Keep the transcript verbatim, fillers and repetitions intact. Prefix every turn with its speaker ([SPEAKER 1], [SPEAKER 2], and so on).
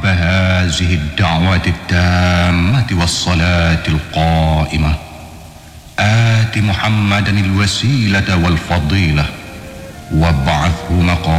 [SPEAKER 1] هذه الدعوة التامة والصلاة القائمة آت محمدا الوسيلة والفضيلة وابعثه مقاما